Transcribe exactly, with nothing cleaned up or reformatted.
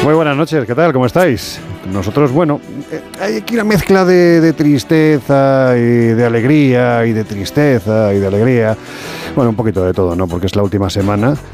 Muy buenas noches, ¿qué tal? ¿Cómo estáis? Nosotros, bueno, hay aquí una mezcla de, de tristeza y de alegría, y de tristeza y de alegría. Bueno, un poquito de todo, ¿no? Porque es la última semana